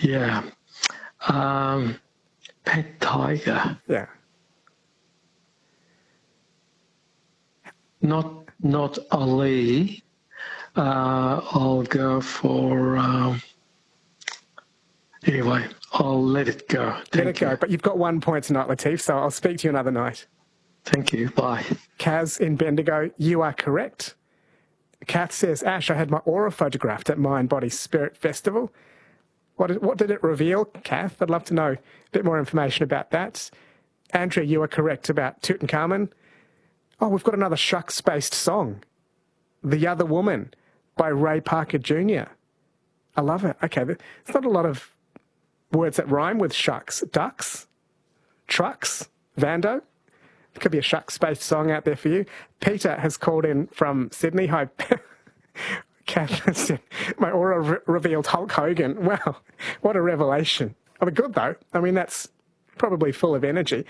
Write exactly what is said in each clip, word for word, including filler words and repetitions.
Yeah. Um, pet tiger. Yeah. Not not Ali. Uh, I'll go for. Um, anyway, I'll let it go. Thank Let it you. go. But you've got one point tonight, Latif, so I'll speak to you another night. Thank you. Bye. Kaz in Bendigo, you are correct. Kath says, Ash, I had my aura photographed at Mind Body Spirit Festival. What did, what did it reveal, Kath? I'd love to know a bit more information about that. Andrea, you are correct about Tutankhamun. Oh, we've got another Shucks-based song, The Other Woman by Ray Parker Junior I love it. Okay, there's not a lot of words that rhyme with shucks. Ducks, trucks, Vando. There could be a Shucks-based song out there for you. Peter has called in from Sydney. Hi, Kath said, my aura re- revealed Hulk Hogan. Wow, what a revelation. I mean, good though. I mean, that's probably full of energy.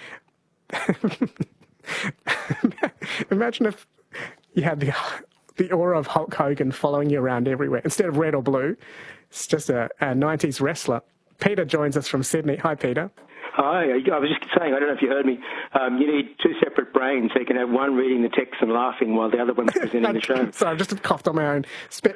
Imagine if you had the the aura of Hulk Hogan following you around everywhere. Instead of red or blue, it's just a, a nineties wrestler. Peter joins us from Sydney. Hi, Peter. Hi, I was just saying, I don't know if you heard me, um, you need two separate brains so you can have one reading the text and laughing while the other one's presenting the show. Sorry, I've just coughed on my own spit.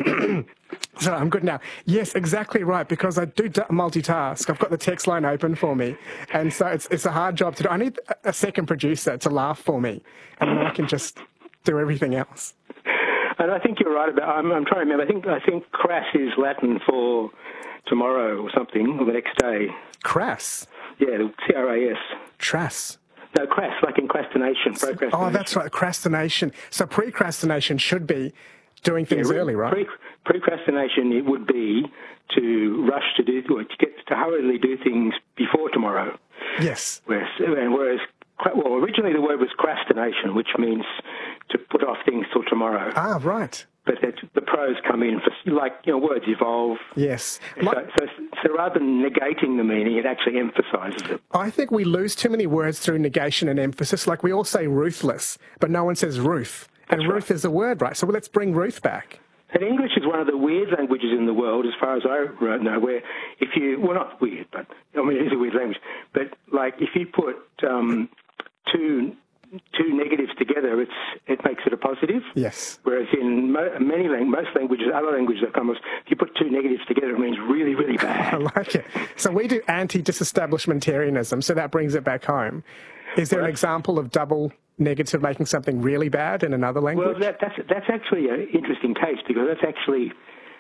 So I'm good now. Yes, exactly right, because I do multitask. I've got the text line open for me, and so it's it's a hard job to do. I need a second producer to laugh for me, and then I can just do everything else. And I think you're right about, I'm, I'm trying to remember, I think I think crass is Latin for tomorrow or something, or the next day. Crass? Yeah, C R A S. Trass. No, crass, like incrastination, procrastination. Oh, that's right, procrastination. So precrastination should be doing things yeah, early, right? Pre- procrastination, it would be to rush to do, or to get to hurriedly do things before tomorrow. Yes. Whereas, and whereas, well, originally the word was crastination, which means to put off things till tomorrow. Ah, right. But the pros come in for, like, you know, words evolve. Yes. So, so, so rather than negating the meaning, it actually emphasises it. I think we lose too many words through negation and emphasis. Like we all say ruthless, but no one says Ruth. And That's Ruth right. is a word, right? So let's bring Ruth back. And English is one of the weird languages in the world, as far as I know, where if you, well, not weird, but, I mean, it is a weird language, but, like, if you put um, two two negatives together, it's it makes it a positive. Yes. Whereas in mo- many lang- most languages, other languages that come, if you put two negatives together, it means really, really bad. I like it. So we do anti-disestablishmentarianism, so that brings it back home. Is there well, an example of double negative making something really bad in another language? Well, that, that's that's actually an interesting case, because that's actually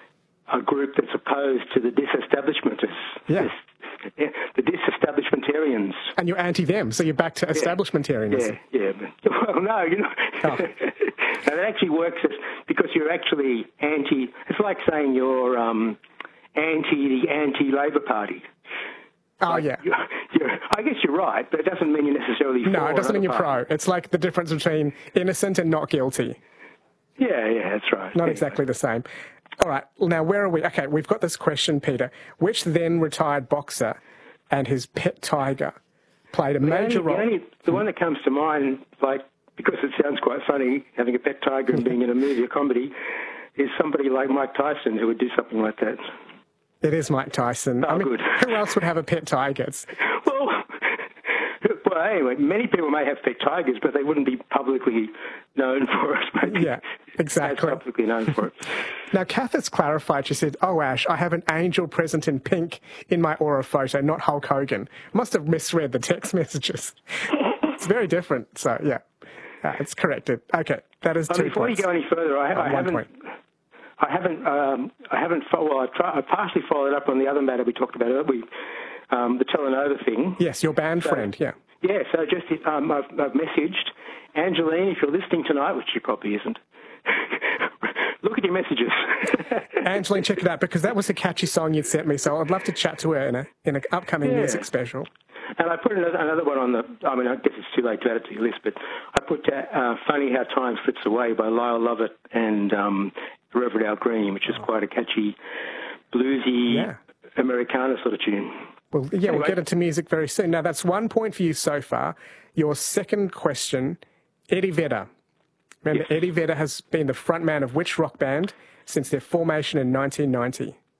a group that's opposed to the disestablishmentists. Yeah. Yeah, the disestablishmentarians. And you're anti them, so you're back to establishmentarianism. Yeah, yeah. But, well, no, you know. Oh. No, that actually works as, because you're actually anti, it's like saying you're um, anti the anti-Labor Party. Oh, like, yeah. You're, you're, I guess you're right, but it doesn't mean you're necessarily for No, it doesn't mean you're party. pro. It's like the difference between innocent and not guilty. Yeah, yeah, that's right. Not anyway. exactly the same. All right, now where are we? Okay, we've got this question, Peter. Which then retired boxer and his pet tiger played a the major only, role? The, only, the one that comes to mind, like, because it sounds quite funny, having a pet tiger and being in a movie or comedy, is somebody like Mike Tyson who would do something like that. It is Mike Tyson. Oh, I mean, good. Who else would have a pet tiger? It's... Well, well, anyway, many people may have pet tigers, but they wouldn't be publicly known for it. Maybe. Yeah, exactly. Publicly known for it. Now, Kath has clarified. She said, oh, Ash, I have an angel present in pink in my aura photo, not Hulk Hogan. Must have misread the text messages. It's very different. So, yeah, uh, it's corrected. Okay, that is uh, two before points. Before you go any further, I, oh, I haven't... Point. I haven't. Um, I haven't. Well, I, try, I partially followed up on the other matter we talked about earlier, um, the Telenova thing. Yes, your band so, friend. Yeah. Yeah. So just um, I've, I've messaged Angeline, if you're listening tonight, which she probably isn't. Look at your messages. Angeline, check it out, because that was a catchy song you'd sent me. So I'd love to chat to her in a in an upcoming yeah. music special. And I put another, another one on the, I mean, I guess it's too late to add it to your list, but I put uh, Funny How Time Slips Away by Lyle Lovett and um, Reverend Al Green, which is quite a catchy, bluesy, yeah. Americana sort of tune. Well, yeah, anyway. We'll get into music very soon. Now, that's one point for you so far. Your second question, Eddie Vedder. Remember, yes. Eddie Vedder has been the frontman of which rock band since their formation in nineteen ninety?